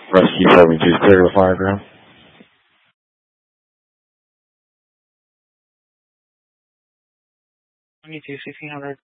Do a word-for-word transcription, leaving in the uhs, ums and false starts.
Rescue seventy-two is clear to the fire ground. twenty-two, sixteen hundred.